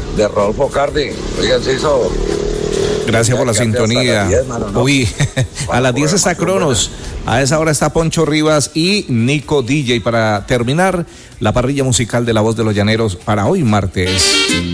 de Rodolfo Cardi. Oigan, se hizo. Gracias por la sintonía. Uy, a las 10 está Cronos. A esa hora está Poncho Rivas y Nico DJ para terminar la parrilla musical de La Voz de los Llaneros para hoy martes.